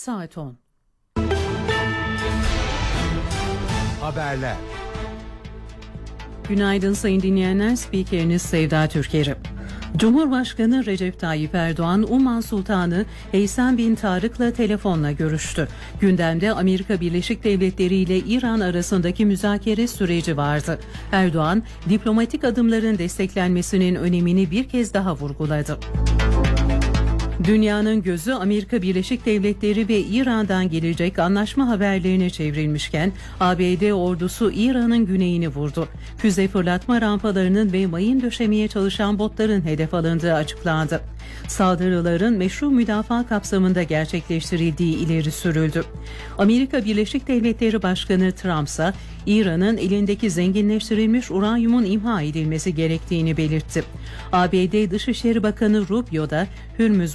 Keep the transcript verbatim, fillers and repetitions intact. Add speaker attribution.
Speaker 1: Saat on.
Speaker 2: Haberler.
Speaker 1: Günaydın sayın dinleyenler, spikeriniz Sevda Türker'i. Cumhurbaşkanı Recep Tayyip Erdoğan, Umman Sultanı Heysem bin Tarık'la telefonla görüştü. Gündemde Amerika Birleşik Devletleri ile İran arasındaki müzakere süreci vardı. Erdoğan, diplomatik adımların desteklenmesinin önemini bir kez daha vurguladı. Dünyanın gözü Amerika Birleşik Devletleri ve İran'dan gelecek anlaşma haberlerine çevrilmişken A B D ordusu İran'ın güneyini vurdu. Füze fırlatma rampalarının ve mayın döşemeye çalışan botların hedef alındığı açıklandı. Saldırıların meşru müdafaa kapsamında gerçekleştirildiği ileri sürüldü. Amerika Birleşik Devletleri Başkanı Trump ise İran'ın elindeki zenginleştirilmiş uranyumun imha edilmesi gerektiğini belirtti. A B D Dışişleri Bakanı Rubio da Hürmüz